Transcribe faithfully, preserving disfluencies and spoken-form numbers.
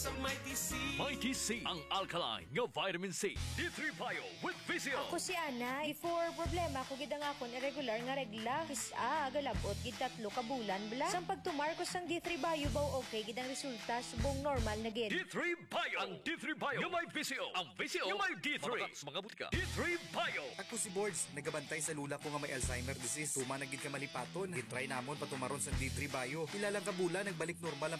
Sa Mighty C. Mighty C, ang alkaline nga vitamin C. D three Bio with Visio. Ako si Ana, before problema ko gid ang akon irregular nga regla. Kisa agalabot gid tatlo ka bulan bla. Sang pagtumar ko sang D three Bio baw okay gid ang resulta subong normal na gid. D three Bio, ang D three Bio nga may Visio. Ang Visio nga may D three. Mga, mga butika. D three Bio. Ako si Boards, nagabantay sa lula ko nga may Alzheimer disease. Tuma na gid ka malipaton. Gitry namon patumaron sa D three Bio. Ilang ka bulan nagbalik normal ang